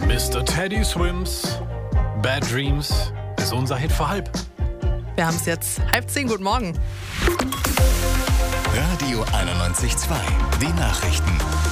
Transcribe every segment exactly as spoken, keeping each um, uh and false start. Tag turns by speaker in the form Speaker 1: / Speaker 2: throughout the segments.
Speaker 1: Mister Teddy Swims, Bad Dreams ist unser Hit für halb.
Speaker 2: Wir haben es jetzt halb zehn. Guten Morgen.
Speaker 3: Radio einundneunzig Komma zwei. Die Nachrichten.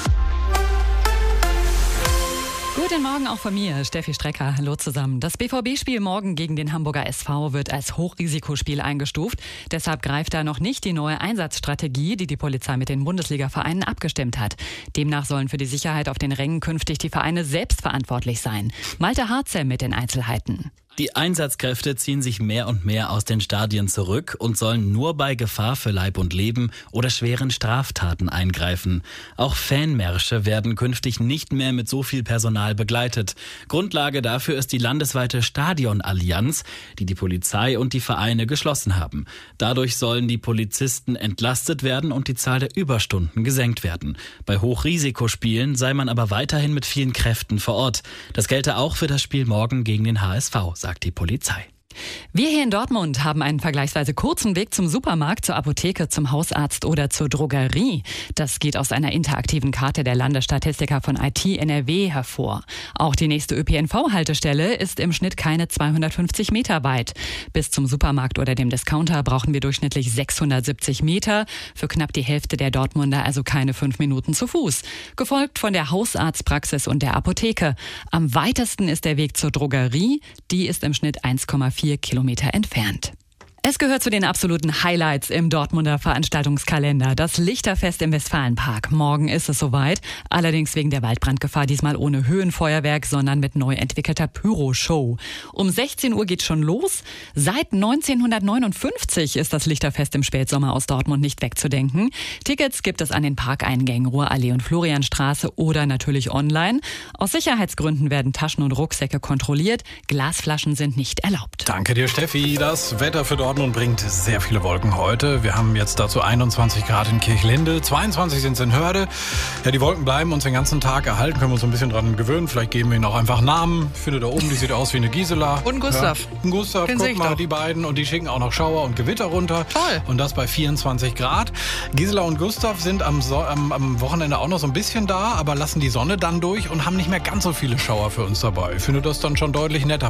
Speaker 4: Guten Morgen auch von mir, Steffi Strecker. Hallo zusammen. Das B V B-Spiel morgen gegen den Hamburger S V wird als Hochrisikospiel eingestuft. Deshalb greift da noch nicht die neue Einsatzstrategie, die die Polizei mit den Bundesliga-Vereinen abgestimmt hat. Demnach sollen für die Sicherheit auf den Rängen künftig die Vereine selbst verantwortlich sein. Malte Harzer mit den Einzelheiten.
Speaker 5: Die Einsatzkräfte ziehen sich mehr und mehr aus den Stadien zurück und sollen nur bei Gefahr für Leib und Leben oder schweren Straftaten eingreifen. Auch Fanmärsche werden künftig nicht mehr mit so viel Personal begleitet. Grundlage dafür ist die landesweite Stadionallianz, die die Polizei und die Vereine geschlossen haben. Dadurch sollen die Polizisten entlastet werden und die Zahl der Überstunden gesenkt werden. Bei Hochrisikospielen sei man aber weiterhin mit vielen Kräften vor Ort. Das gelte auch für das Spiel morgen gegen den H S V, sagt die Polizei.
Speaker 4: Wir hier in Dortmund haben einen vergleichsweise kurzen Weg zum Supermarkt, zur Apotheke, zum Hausarzt oder zur Drogerie. Das geht aus einer interaktiven Karte der Landesstatistiker von I T N R W hervor. Auch die nächste Ö P N V-Haltestelle ist im Schnitt keine zweihundertfünfzig Meter weit. Bis zum Supermarkt oder dem Discounter brauchen wir durchschnittlich sechshundertsiebzig Meter. Für knapp die Hälfte der Dortmunder also keine fünf Minuten zu Fuß. Gefolgt von der Hausarztpraxis und der Apotheke. Am weitesten ist der Weg zur Drogerie. Die ist im Schnitt eins Komma vier Kilometer entfernt. Es gehört zu den absoluten Highlights im Dortmunder Veranstaltungskalender. Das Lichterfest im Westfalenpark. Morgen ist es soweit. Allerdings wegen der Waldbrandgefahr diesmal ohne Höhenfeuerwerk, sondern mit neu entwickelter Pyro-Show. Um sechzehn Uhr geht's schon los. Seit neunzehnhundertneunundfünfzig ist das Lichterfest im Spätsommer aus Dortmund nicht wegzudenken. Tickets gibt es an den Parkeingängen Ruhrallee und Florianstraße oder natürlich online. Aus Sicherheitsgründen werden Taschen und Rucksäcke kontrolliert. Glasflaschen sind nicht erlaubt.
Speaker 1: Danke dir, Steffi. Das Wetter für Dortmund bringt sehr viele Wolken heute. Wir haben jetzt dazu einundzwanzig Grad in Kirchlinde, zweiundzwanzig sind es in Hörde. Ja, die Wolken bleiben uns den ganzen Tag erhalten, können wir uns ein bisschen dran gewöhnen. Vielleicht geben wir ihnen auch einfach Namen. Ich finde da oben, die sieht aus wie eine Gisela.
Speaker 2: Und Gustav.
Speaker 1: Ja, und Gustav,
Speaker 2: Den
Speaker 1: guck mal,
Speaker 2: doch.
Speaker 1: die beiden. Und die schicken auch noch Schauer und Gewitter runter.
Speaker 2: Toll.
Speaker 1: Und das bei vierundzwanzig Grad. Gisela und Gustav sind am, so- am, am Wochenende auch noch so ein bisschen da, aber lassen die Sonne dann durch und haben nicht mehr ganz so viele Schauer für uns dabei. Ich finde das dann schon deutlich netter.